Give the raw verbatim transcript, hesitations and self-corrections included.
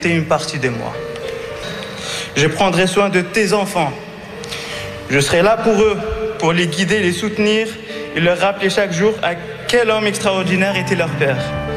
une partie de moi. Je prendrai soin de tes enfants. Je serai là pour eux, pour les guider, les soutenir et leur rappeler chaque jour à quel homme extraordinaire était leur père.